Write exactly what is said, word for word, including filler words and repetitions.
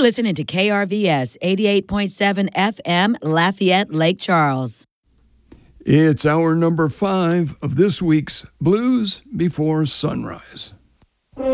You're listening to K R V S eighty-eight point seven F M, Lafayette, Lake Charles. It's hour number five of this week's Blues Before Sunrise.